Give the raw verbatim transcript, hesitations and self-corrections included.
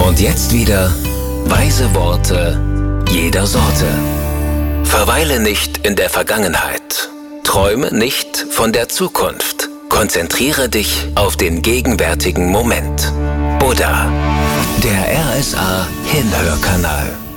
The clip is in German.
Und jetzt wieder weise Worte jeder Sorte. Verweile nicht in der Vergangenheit. Träume nicht von der Zukunft. Konzentriere dich auf den gegenwärtigen Moment. Buddha, der R S A Hinhörkanal.